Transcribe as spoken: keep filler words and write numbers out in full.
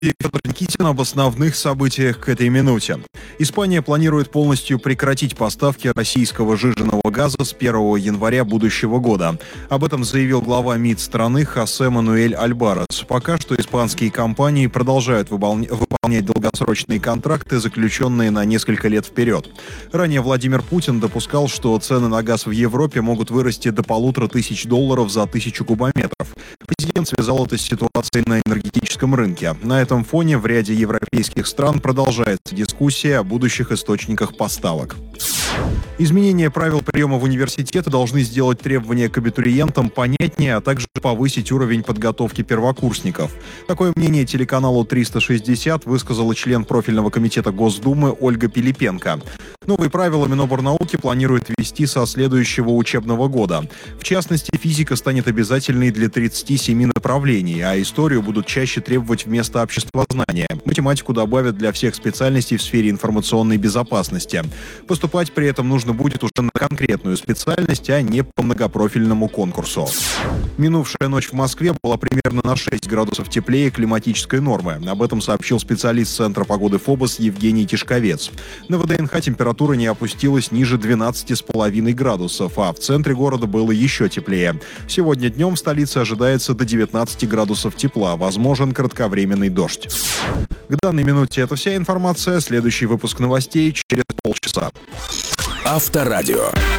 Федор Никитин об основных событиях к этой минуте. Испания планирует полностью прекратить поставки российского жиженного газа с первого января будущего года. Об этом заявил глава МИД страны Хосе Мануэль Альбарес. Пока что испанские компании продолжают выполнять долгосрочные контракты, заключенные на несколько лет вперед. Ранее Владимир Путин допускал, что цены на газ в Европе могут вырасти до полутора тысяч долларов за тысячу кубометров. Президент связал это с ситуацией на энергетическом рынке. На этом фоне в ряде европейских стран продолжается дискуссия о будущих источниках поставок. Изменение правил приема в университеты должны сделать требования к абитуриентам понятнее, а также повысить уровень подготовки первокурсников. Такое мнение телеканалу триста шестьдесят высказала член профильного комитета Госдумы Ольга Пилипенко. Новые правила Миноборнауки планирует ввести со следующего учебного года. В частности, физика станет обязательной для тридцати семи направлений, а историю будут чаще требовать вместо обществознания. Математику добавят для всех специальностей в сфере информационной безопасности. Поступать при этом нужно будет уже на конкретную специальность, а не по многопрофильному конкурсу. Минувшая ночь в Москве была примерно на шесть градусов теплее климатической нормы. Об этом сообщил специалист Центра погоды ФОБОС Евгений Тишковец. На ВДНХ температура не опустилась ниже двенадцати с половиной градусов, а в центре города было еще теплее. Сегодня днем в столице ожидается до девятнадцати градусов тепла, возможен кратковременный дождь. К данной минуте это вся информация. Следующий выпуск новостей через полчаса. Авторадио.